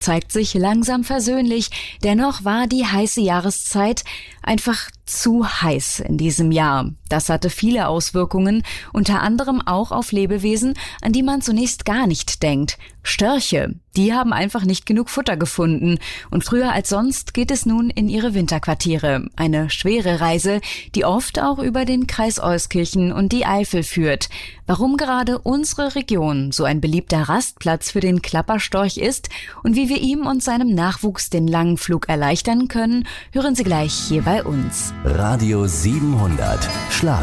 zeigt sich langsam versöhnlich. Dennoch war die heiße Jahreszeit einfach zu heiß in diesem Jahr. Das hatte viele Auswirkungen, unter anderem auch auf Lebewesen, an die man zunächst gar nicht denkt. Störche, die haben einfach nicht genug Futter gefunden. Und früher als sonst geht es nun in ihre Winterquartiere. Eine schwere Reise, die oft auch über den Kreis Euskirchen und die Eifel führt. Warum gerade unsere Region so ein beliebter Rastplatz für den Klapperstorch ist und wie wir ihm und seinem Nachwuchs den langen Flug erleichtern können, hören Sie gleich hier bei uns. Radio 700 Schlager.